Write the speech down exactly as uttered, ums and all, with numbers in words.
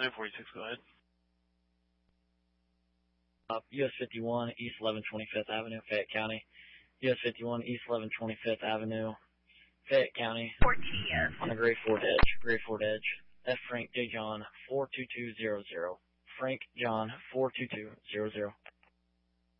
nine forty-six, go ahead. Uh, U S fifty-one, East eleven twenty-fifth Avenue, Fayette County. U S fifty-one, East eleven twenty-fifth Avenue, Fayette County. Fortius. On the Gray Ford Edge, Gray Ford Edge. F. Frank J. John, four two two zero zero. Frank John, four two two zero zero.